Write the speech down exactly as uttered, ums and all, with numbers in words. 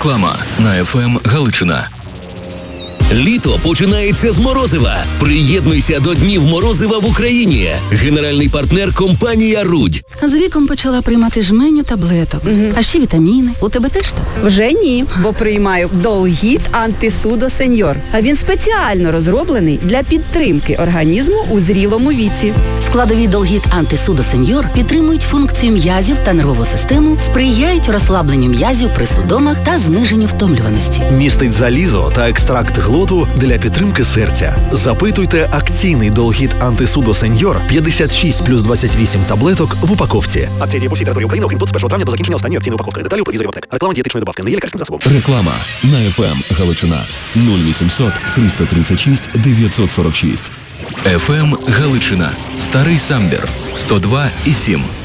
Реклама на еф ем Галичина. Літо починається з морозива. Приєднуйся до Днів морозива в Україні. Генеральний партнер – компанія «Рудь». З віком почала приймати жменю таблеток. Угу. А ще вітаміни. У тебе теж так? Вже ні, бо приймаю Долгіт Антисудо Сеньор. А він спеціально розроблений для підтримки організму у зрілому віці. Складові Долгіт Антисудо Сеньор підтримують функцію м'язів та нервову систему, сприяють розслабленню м'язів при судомах та зниженню втомлюваності. Містить залізо та екстракт глуту для підтримки серця. Запитуйте акційний Долгіт Антисудо Сеньор п'ятдесят шість плюс двадцять вісім таблеток в упаковці. Акція діє по всій території України, окрім тут з першого травня до закінчення останньої акційної упаковки. Деталі у провізорі аптек. Реклама дієтичної добавки не є лікарським засобом. Реклама на еф ем Галичина. нуль вісімсот триста тридцять шість дев'ятсот сорок шість. еф ем Галичина. Старий Самбір. сто два і сім.